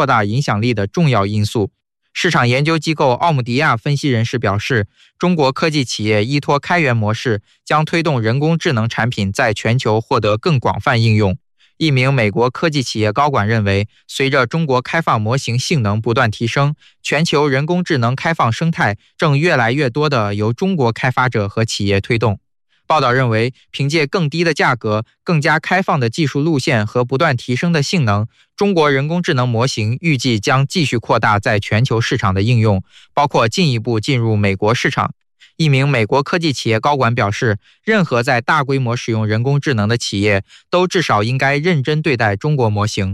扩大影响力的重要因素。市场研究机构奥姆迪亚分析人士表示，中国科技企业依托开源模式，将推动人工智能产品在全球获得更广泛应用。一名美国科技企业高管认为，随着中国开放模型性能不断提升，全球人工智能开放生态正越来越多地由中国开发者和企业推动。报道认为，凭借更低的价格、更加开放的技术路线和不断提升的性能，中国人工智能模型预计将继续扩大在全球市场的应用，包括进一步进入美国市场。一名美国科技企业高管表示，任何在大规模使用人工智能的企业都至少应该认真对待中国模型。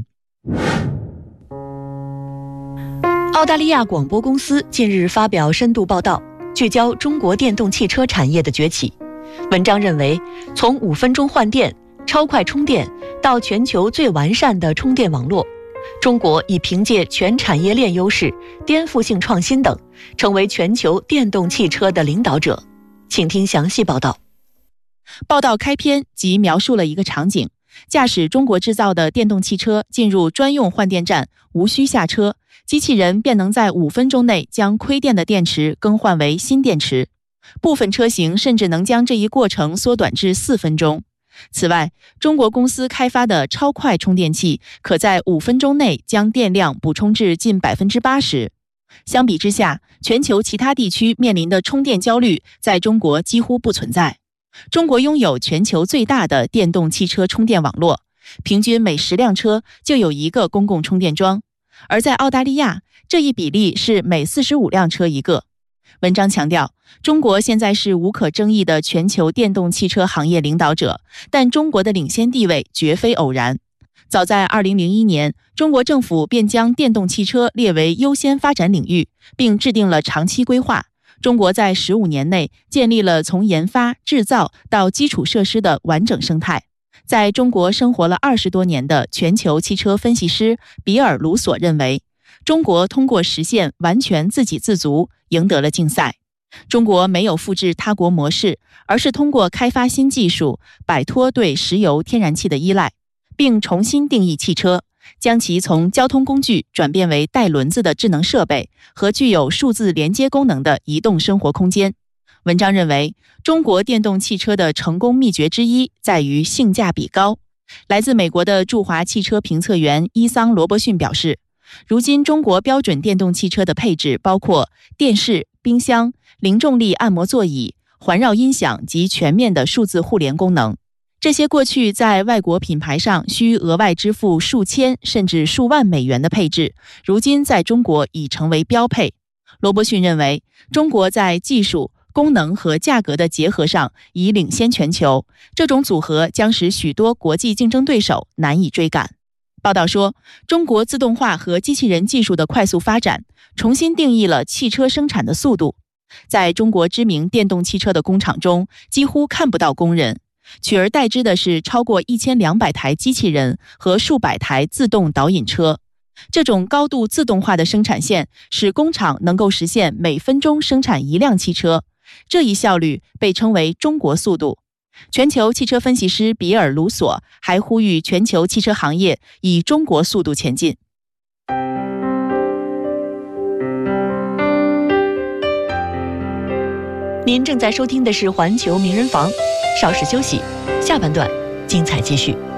澳大利亚广播公司近日发表深度报道，聚焦中国电动汽车产业的崛起。文章认为，从5分钟换电、超快充电到全球最完善的充电网络，中国已凭借全产业链优势、颠覆性创新等，成为全球电动汽车的领导者。请听详细报道。 报道开篇即描述了一个场景：驾驶中国制造的电动汽车进入专用换电站，无需下车，机器人便能在5分钟内将亏电的电池更换为新电池。部分车型甚至能将这一过程缩短至4分钟。此外，中国公司开发的超快充电器可在5分钟内将电量补充至近 80%。相比之下，全球其他地区面临的充电焦虑在中国几乎不存在。中国拥有全球最大的电动汽车充电网络，平均每10辆车就有1个公共充电桩，而在澳大利亚，这一比例是每45辆车1个。文章强调，中国现在是无可争议的全球电动汽车行业领导者，但中国的领先地位绝非偶然。早在2001年，中国政府便将电动汽车列为优先发展领域，并制定了长期规划。中国在15年内建立了从研发、制造到基础设施的完整生态。在中国生活了20多年的全球汽车分析师比尔·卢索认为，中国通过实现完全自给自足赢得了竞赛。中国没有复制他国模式，而是通过开发新技术，摆脱对石油、天然气的依赖，并重新定义汽车，将其从交通工具转变为带轮子的智能设备和具有数字连接功能的移动生活空间。文章认为，中国电动汽车的成功秘诀之一在于性价比高。来自美国的驻华汽车评测员伊桑·罗伯逊表示，如今中国标准电动汽车的配置包括电视、冰箱、零重力按摩座椅、环绕音响及全面的数字互联功能。这些过去在外国品牌上需额外支付数千甚至数万美元的配置，如今在中国已成为标配。罗伯逊认为，中国在技术、功能和价格的结合上已领先全球，这种组合将使许多国际竞争对手难以追赶。报道说，中国自动化和机器人技术的快速发展，重新定义了汽车生产的速度。在中国知名电动汽车的工厂中，几乎看不到工人，取而代之的是超过1200台机器人和数百台自动导引车。这种高度自动化的生产线使工厂能够实现每分钟生产1辆汽车，这一效率被称为中国速度。全球汽车分析师比尔·卢索还呼吁全球汽车行业以中国速度前进。 您正在收听的是环球名人房，稍事休息，下半段精彩继续。